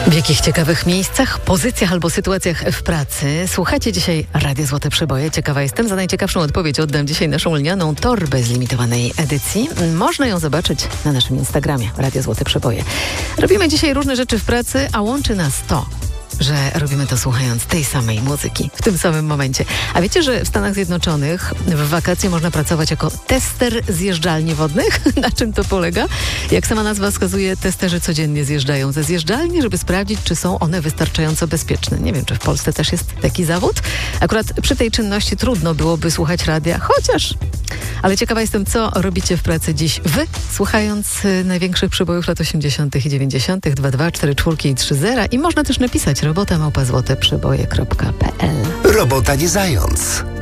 W jakich ciekawych miejscach, pozycjach albo sytuacjach w pracy słuchacie dzisiaj Radio Złote Przeboje? Ciekawa jestem. Za najciekawszą odpowiedź oddam dzisiaj naszą lnianą torbę z limitowanej edycji. Można ją zobaczyć na naszym Instagramie Radio Złote Przeboje. Robimy dzisiaj różne rzeczy w pracy, a łączy nas to, że robimy to słuchając tej samej muzyki w tym samym momencie. A wiecie, że w Stanach Zjednoczonych w wakacje można pracować jako tester zjeżdżalni wodnych? Na czym to polega? Jak sama nazwa wskazuje, testerzy codziennie zjeżdżają ze zjeżdżalni, żeby sprawdzić, czy są one wystarczająco bezpieczne. Nie wiem, czy w Polsce też jest taki zawód? Akurat przy tej czynności trudno byłoby słuchać radia, chociaż... Ale ciekawa jestem, co robicie w pracy dziś wy, słuchając największych przebojów lat 80. i 90. 2244 i 30 i można też napisać robota@złoteprzeboje.pl. Robota nie zając.